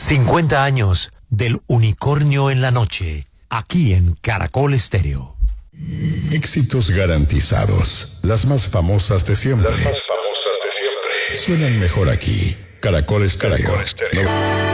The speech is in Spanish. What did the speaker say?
50 años del unicornio en la noche, aquí en Caracol Estéreo. Éxitos garantizados. Las más famosas de siempre. Suenan mejor aquí. Caracol Estéreo.